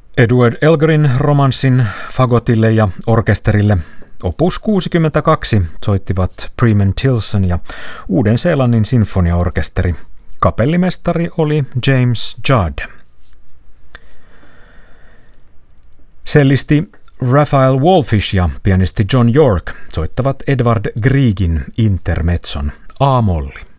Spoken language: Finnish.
Edward Elgarin romanssin fagotille ja orkesterille opus 62 soittivat Freeman Tilson ja Uuden-Seelannin sinfoniaorkesteri. Kapellimestari oli James Judd. Cellisti Raphael Wallfish ja pianisti John York soittavat Edvard Griegin intermezzon A-molli.